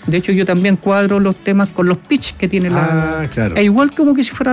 De hecho, yo también cuadro los temas con los pitch que tiene claro. Es igual como que si fuera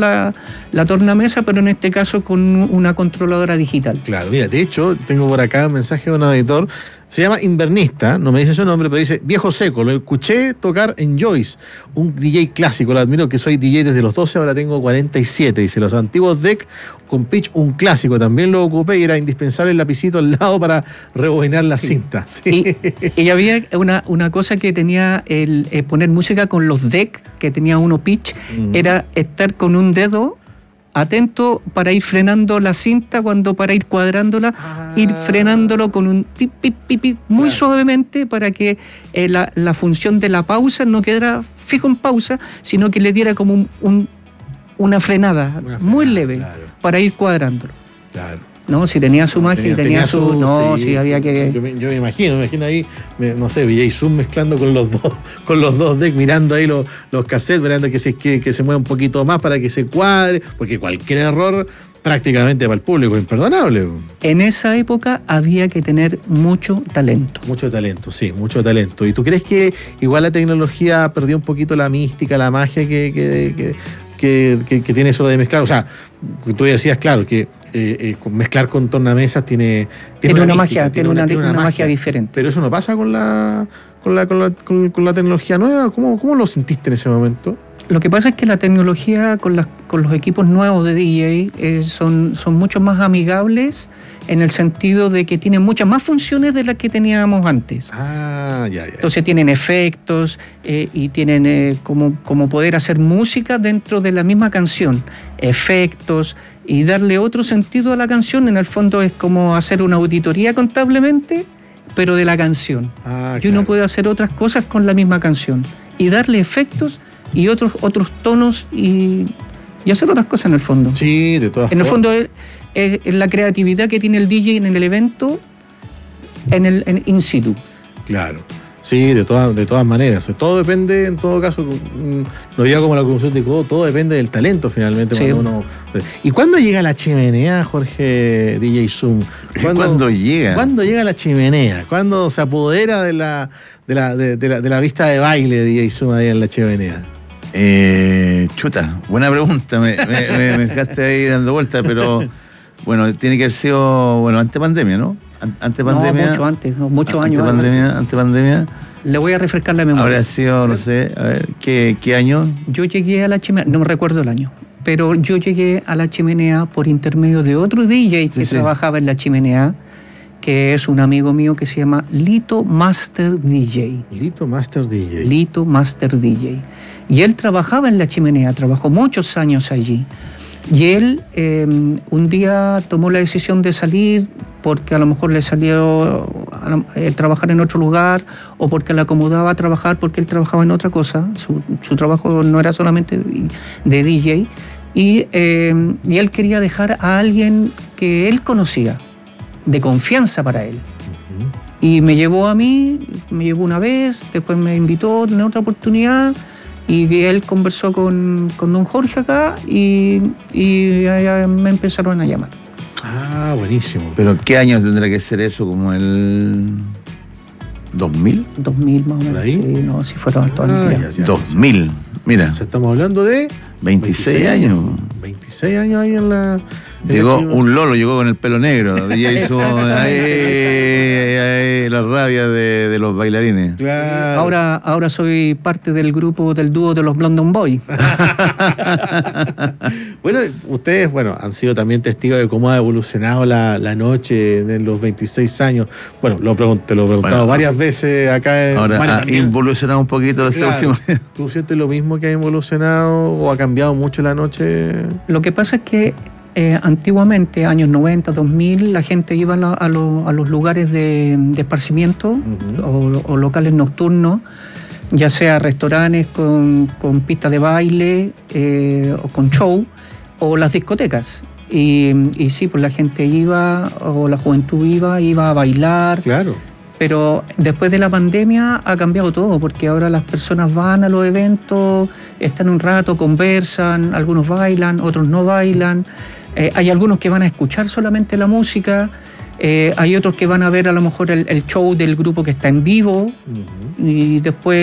la tornamesa, pero en este caso con una controladora digital. Claro, mira, de hecho, tengo por acá un mensaje de un auditor. Se llama Invernista, no me dice su nombre, pero dice: Viejo Seco, lo escuché tocar en Joyce, un DJ clásico, lo admiro, que soy DJ desde los 12, ahora tengo 47. Dice: los antiguos deck con pitch, un clásico, también lo ocupé y era indispensable el lapicito al lado para rebobinar la cinta. Sí. Y había una cosa que tenía el poner música con los deck, que tenía uno pitch, era estar con un dedo atento para ir frenando la cinta, para ir cuadrándola, ir frenándolo con un pip, pip, pip, pip, muy suavemente, para que la función de la pausa no quedara fijo en pausa, sino que le diera como una frenada muy leve, para ir cuadrándolo. Claro. No, si tenía su magia y tenía su... No, sí, había que... Yo me imagino ahí, no sé, VJ Zoom mezclando con los dos decks, mirando ahí los cassettes, mirando que se mueva un poquito más para que se cuadre, porque cualquier error prácticamente para el público es imperdonable. En esa época había que tener mucho talento. Mucho talento, sí, mucho talento. ¿Y tú crees que igual la tecnología perdió un poquito la mística, la magia que tiene eso de mezclar? O sea, tú decías, claro, que mezclar con tornamesas tiene una magia, tiene una magia diferente. Pero eso no pasa con la tecnología nueva. ¿Cómo lo sentiste en ese momento? Lo que pasa es que la tecnología con los equipos nuevos de DJ son mucho más amigables, en el sentido de que tienen muchas más funciones de las que teníamos antes. Ya. Entonces tienen efectos y tienen como poder hacer música dentro de la misma canción, efectos, y darle otro sentido a la canción. En el fondo es como hacer una auditoría contablemente, pero de la canción. Y uno puede hacer otras cosas con la misma canción y darle efectos y otros tonos y hacer otras cosas en el fondo. Sí, de todas formas. En el fondo es la creatividad que tiene el DJ en el evento, en in situ. Claro. Sí, de todas maneras. Todo depende, en todo caso, no llega como la conclusión de todo depende del talento finalmente. Sí. ¿Y cuándo llega la chimenea, Jorge DJ Zoom? ¿Cuándo llega? ¿Cuándo llega la chimenea? ¿Cuándo se apodera de la vista de baile de DJ Zoom ahí en la chimenea? Chuta, buena pregunta. Me dejaste ahí dando vueltas, pero bueno, tiene que haber sido antes pandemia, ¿no? Ante pandemia. No, mucho antes, muchos años ante pandemia. Le voy a refrescar la memoria. Habría sido, no sé, a ver, ¿qué año? Yo llegué a la chimenea, no me recuerdo el año, pero yo llegué a la chimenea por intermedio de otro DJ que trabajaba en la chimenea, que es un amigo mío que se llama Lito Master DJ. Lito Master DJ. Lito Master DJ. Y él trabajaba en la chimenea, trabajó muchos años allí. Y él un día tomó la decisión de salir porque a lo mejor le salió trabajar en otro lugar, o porque le acomodaba trabajar porque él trabajaba en otra cosa. Su trabajo no era solamente de DJ. Y él quería dejar a alguien que él conocía, de confianza para él. Y me llevó a mí, me llevó una vez, después me invitó en otra oportunidad, y él conversó con don Jorge acá y me empezaron a llamar. Ah, buenísimo. ¿Pero qué años tendrá que ser eso? ¿Como el 2000? 2000 más o menos. ¿Ahí? Sí, no, si fueron estos años. 2000, mira. O sea, estamos hablando de 26 años. 26 años ahí en la... Llegó un lolo, llegó con el pelo negro. DJ hizo la rabia de los bailarines. Claro. Ahora soy parte del dúo de los London Boys. Bueno, ustedes han sido también testigos de cómo ha evolucionado la noche en los 26 años. Bueno, te lo he preguntado varias veces acá. Ahora ha involucionado un poquito este último. ¿Tú sientes lo mismo, que ha involucionado o ha cambiado mucho la noche? Lo que pasa es que antiguamente, años 90, 2000, la gente iba a los lugares de esparcimiento o locales nocturnos, ya sea restaurantes con pistas de baile o con show, o las discotecas. Y sí, pues la gente iba, o la juventud iba a bailar. Claro. Pero después de la pandemia ha cambiado todo, porque ahora las personas van a los eventos, están un rato, conversan, algunos bailan, otros no bailan. Hay algunos que van a escuchar solamente la música, hay otros que van a ver a lo mejor el show del grupo que está en vivo, y después